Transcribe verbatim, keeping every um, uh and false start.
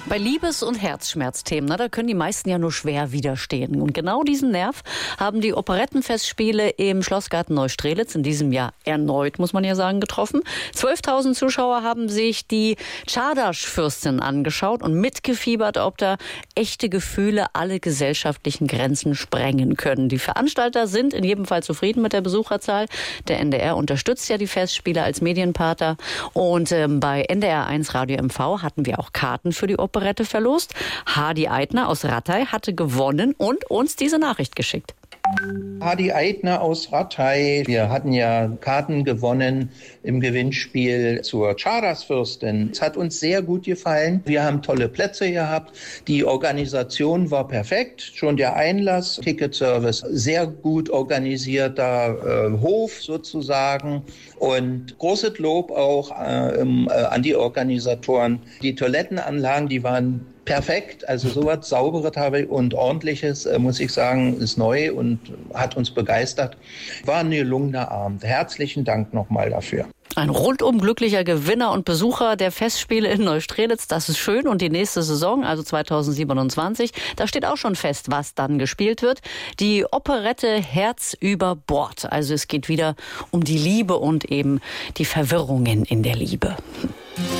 Bei Liebes- und Herzschmerzthemen, na, da können die meisten ja nur schwer widerstehen. Und genau diesen Nerv haben die Operettenfestspiele im Schlossgarten Neustrelitz in diesem Jahr erneut, muss man ja sagen, getroffen. zwölftausend Zuschauer haben sich die Czardas-Fürstin angeschaut und mitgefiebert, ob da echte Gefühle alle gesellschaftlichen Grenzen sprengen können. Die Veranstalter sind in jedem Fall zufrieden mit der Besucherzahl. Der N D R unterstützt ja die Festspiele als Medienpartner. Und ähm, bei N D R eins Radio M V hatten wir auch Karten für die Operette verlost. Hadi Eitner aus Ratay hatte gewonnen und uns diese Nachricht geschickt. Hadi Eitner aus Ratay. Wir hatten ja Karten gewonnen im Gewinnspiel zur Czardas-Fürstin. Es hat uns sehr gut gefallen. Wir haben tolle Plätze gehabt. Die Organisation war perfekt. Schon der Einlass, Ticketservice, sehr gut organisierter äh, Hof sozusagen. Und großes Lob auch äh, äh, an die Organisatoren. Die Toilettenanlagen, die waren perfekt, also sowas Sauberes habe ich und Ordentliches, äh, muss ich sagen, ist neu und hat uns begeistert. War ein gelungener Abend. Herzlichen Dank nochmal dafür. Ein rundum glücklicher Gewinner und Besucher der Festspiele in Neustrelitz, das ist schön. Und die nächste Saison, also zweitausendsiebenundzwanzig, da steht auch schon fest, was dann gespielt wird. Die Operette Herz über Bord. Also es geht wieder um die Liebe und eben die Verwirrungen in der Liebe.